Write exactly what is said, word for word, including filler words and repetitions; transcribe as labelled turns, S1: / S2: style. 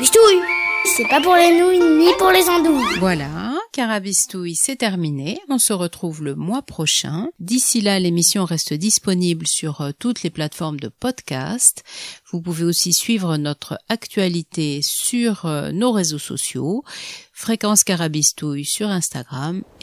S1: carabistouille. C'est pas pour les nouilles ni pour les andouilles.
S2: Voilà, Carabistouille, c'est terminé. On se retrouve le mois prochain. D'ici là, l'émission reste disponible sur euh, toutes les plateformes de podcast. Vous pouvez aussi suivre notre actualité sur euh, nos réseaux sociaux. Fréquence Carabistouille sur Instagram